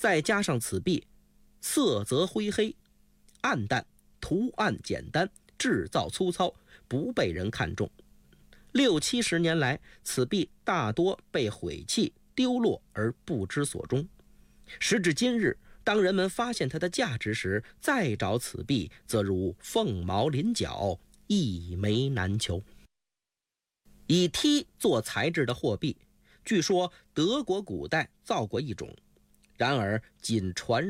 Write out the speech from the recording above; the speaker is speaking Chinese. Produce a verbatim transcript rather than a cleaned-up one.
再加上此币色泽灰黑、暗淡、图案简单、制造粗糙，不被人看重。六七十年来，此币大多被毁弃丢落而不知所终。时至今日，当人们发现它的价值时，再找此币则如凤毛麟角，一枚难求。以梯做材质的货币，据说德国古代造过一种，然而仅传